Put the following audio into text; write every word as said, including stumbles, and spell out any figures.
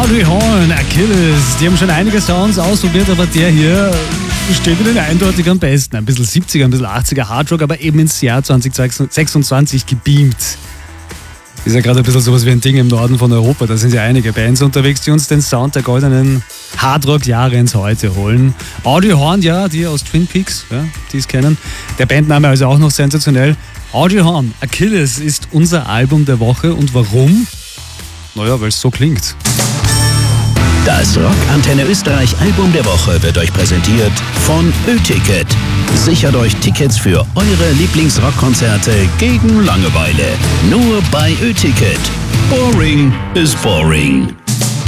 Audrey Horn, Achilles, die haben schon einige Sounds ausprobiert, aber der hier steht ihnen eindeutig am besten. Ein bisschen siebziger, ein bisschen achtziger Hardrock, aber eben ins Jahr zwanzig sechsundzwanzig gebeamt. Ist ja gerade ein bisschen sowas wie ein Ding im Norden von Europa. Da sind ja einige Bands unterwegs, die uns den Sound der goldenen Hardrock-Jahre ins Heute holen. Audrey Horn, ja, die aus Twin Peaks, ja, die es kennen. Der Bandname also auch noch sensationell. Audrey Horn, Achilles ist unser Album der Woche. Und warum? Naja, weil es so klingt. Das Rock Antenne Österreich Album der Woche wird euch präsentiert von Ö-Ticket. Sichert euch Tickets für eure Lieblingsrockkonzerte gegen Langeweile. Nur bei Ö-Ticket. Boring is boring.